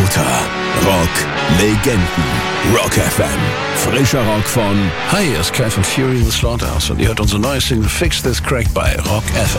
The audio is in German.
Schlager, Rock, Legenden, Rock FM. Frischer Rock von... Hi, hier ist Kai von Fury in the Slaughterhouse und ihr hört unsere neue Single Fix This Crack bei Rock FM.